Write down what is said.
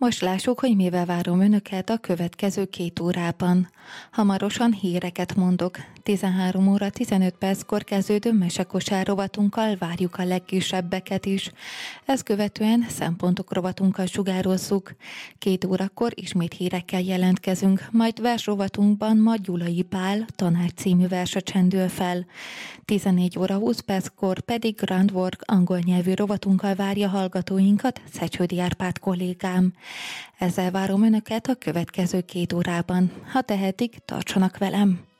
Most lássuk, hogy mivel várom önöket a következő 2 órában. Hamarosan híreket mondok. 13 óra 15 perckor kezdődő mesekosár rovatunkkal várjuk a legkisebbeket is. Ezt követően szempontok rovatunkkal sugározzuk. 2 órakor ismét hírekkel jelentkezünk, majd versrovatunkban ma Gyulai Pál tanár című verse csendül fel. 14 óra 20 perckor pedig Grand Work angol nyelvű rovatunkkal várja hallgatóinkat Szecsődi Árpád kollégám. Ezzel várom önöket a következő 2 órában. Ha tehetik, tartsanak velem!